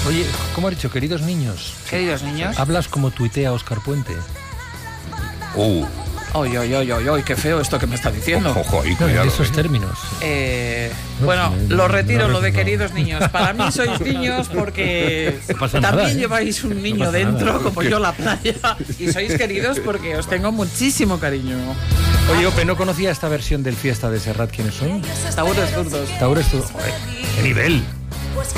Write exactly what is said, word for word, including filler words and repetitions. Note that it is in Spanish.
Oye, ¿cómo has dicho, queridos niños? Queridos niños. Hablas como tuitea Óscar Puente. Uh. Oy, oy, oy, oy, oy, qué feo esto que me está diciendo. Ojo, ojo, y No, cuidado, en esos eh. términos. Eh, No, bueno, no, lo no, retiro, no, lo de no. queridos niños. Para mí sois niños porque No pasa también nada, ¿eh? lleváis un niño pasa dentro, nada. como yo la playa. Y sois queridos porque os tengo muchísimo cariño. Oye, Ope, no conocía esta versión del Fiesta de Serrat. ¿Quiénes son? Taúres zurdos. Taures, tú. Joder, qué nivel.